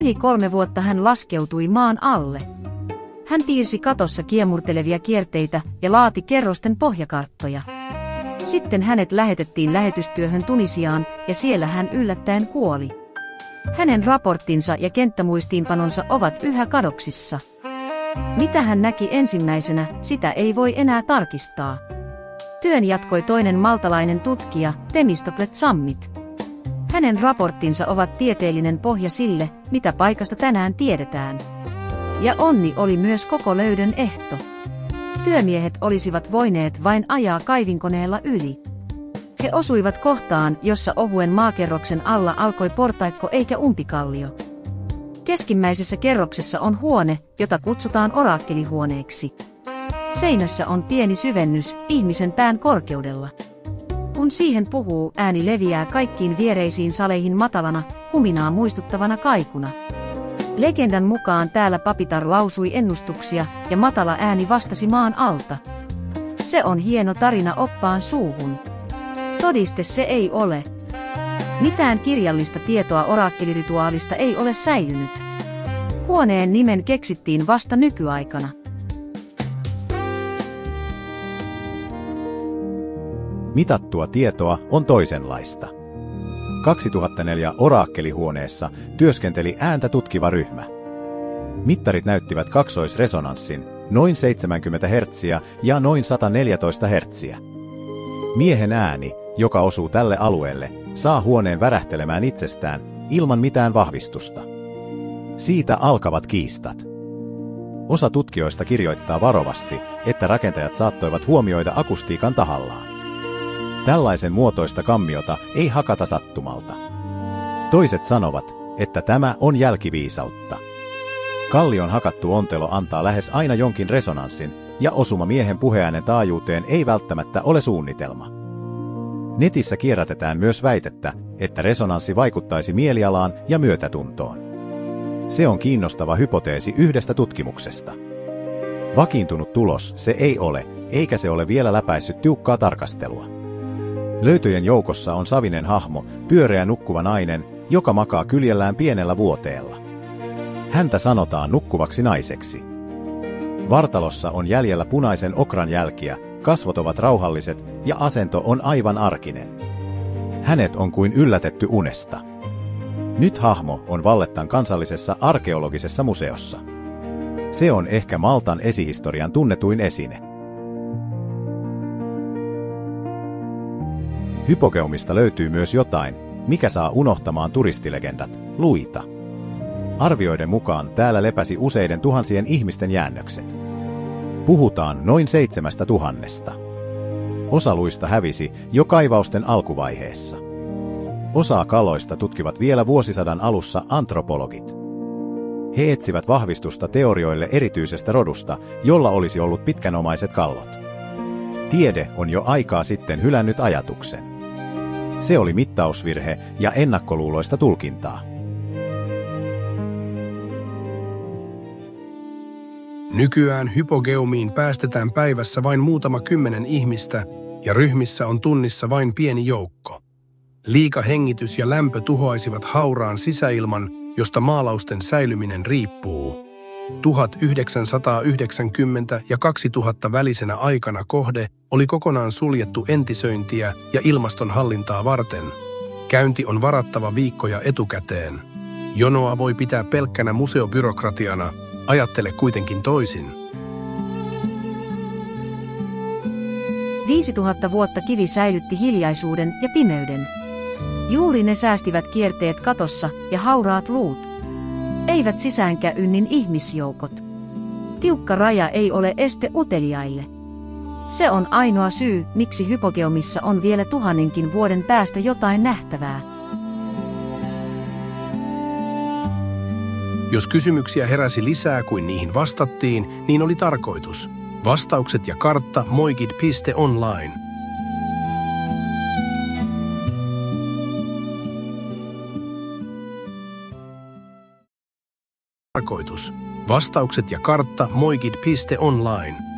Yli 3 vuotta hän laskeutui maan alle. Hän piirsi katossa kiemurtelevia kierteitä ja laati kerrosten pohjakarttoja. Sitten hänet lähetettiin lähetystyöhön Tunisiaan ja siellä hän yllättäen kuoli. Hänen raporttinsa ja kenttämuistiinpanonsa ovat yhä kadoksissa. Mitä hän näki ensimmäisenä, sitä ei voi enää tarkistaa. Työn jatkoi toinen maltalainen tutkija, Themistokles Tsammit. Hänen raporttinsa ovat tieteellinen pohja sille, mitä paikasta tänään tiedetään. Ja onni oli myös koko löydön ehto. Työmiehet olisivat voineet vain ajaa kaivinkoneella yli. He osuivat kohtaan, jossa ohuen maakerroksen alla alkoi portaikko eikä umpikallio. Keskimmäisessä kerroksessa on huone, jota kutsutaan oraakkelihuoneeksi. Seinässä on pieni syvennys ihmisen pään korkeudella. Kun siihen puhuu, ääni leviää kaikkiin viereisiin saleihin matalana, huminaa muistuttavana kaikuna. Legendan mukaan täällä papitar lausui ennustuksia ja matala ääni vastasi maan alta. Se on hieno tarina oppaan suuhun. Todiste se ei ole. Mitään kirjallista tietoa oraakkelirituaalista ei ole säilynyt. Huoneen nimen keksittiin vasta nykyaikana. Mitattua tietoa on toisenlaista. 2004 oraakkelihuoneessa työskenteli ääntä tutkiva ryhmä. Mittarit näyttivät kaksoisresonanssin, noin 70 Hz ja noin 114 Hz. Miehen ääni, joka osuu tälle alueelle, saa huoneen värähtelemään itsestään ilman mitään vahvistusta. Siitä alkavat kiistat. Osa tutkijoista kirjoittaa varovasti, että rakentajat saattoivat huomioida akustiikan tahallaan. Tällaisen muotoista kammiota ei hakata sattumalta. Toiset sanovat, että tämä on jälkiviisautta. Kallion hakattu ontelo antaa lähes aina jonkin resonanssin, ja osuma miehen puheäänen taajuuteen ei välttämättä ole suunnitelma. Netissä kierrätetään myös väitettä, että resonanssi vaikuttaisi mielialaan ja myötätuntoon. Se on kiinnostava hypoteesi yhdestä tutkimuksesta. Vakiintunut tulos se ei ole, eikä se ole vielä läpäissyt tiukkaa tarkastelua. Löytöjen joukossa on savinen hahmo, pyöreä nukkuva nainen, joka makaa kyljellään pienellä vuoteella. Häntä sanotaan nukkuvaksi naiseksi. Vartalossa on jäljellä punaisen okran jälkiä, kasvot ovat rauhalliset ja asento on aivan arkinen. Hänet on kuin yllätetty unesta. Nyt hahmo on Vallettan kansallisessa arkeologisessa museossa. Se on ehkä Maltan esihistorian tunnetuin esine. Hypogeumista löytyy myös jotain, mikä saa unohtamaan turistilegendat, luita. Arvioiden mukaan täällä lepäsi useiden tuhansien ihmisten jäännökset. Puhutaan noin 7 000. Osa luista hävisi jo kaivausten alkuvaiheessa. Osaa kaloista tutkivat vielä vuosisadan alussa antropologit. He etsivät vahvistusta teorioille erityisestä rodusta, jolla olisi ollut pitkänomaiset kallot. Tiede on jo aikaa sitten hylännyt ajatuksen. Se oli mittausvirhe ja ennakkoluuloista tulkintaa. Nykyään hypogeumiin päästetään päivässä vain muutama 10 ihmistä ja ryhmissä on tunnissa vain pieni joukko. Liika hengitys ja lämpö tuhoaisivat hauraan sisäilman, josta maalausten säilyminen riippuu. 1990 ja 2000 välisenä aikana kohde oli kokonaan suljettu entisöintiä ja ilmastonhallintaa varten. Käynti on varattava viikkoja etukäteen. Jonoa voi pitää pelkkänä museobyrokratiana. Ajattele kuitenkin toisin. 5000 vuotta kivi säilytti hiljaisuuden ja pimeyden. Juuri ne säästivät kierteet katossa ja hauraat luut. Eivät sisäänkäynnin ihmisjoukot. Tiukka raja ei ole este uteliaille. Se on ainoa syy, miksi hypogeumissa on vielä 1000 vuoden päästä jotain nähtävää. Jos kysymyksiä heräsi lisää kuin niihin vastattiin, niin oli tarkoitus. Vastaukset ja kartta moigid.online. Vastaukset ja kartta moigid.online.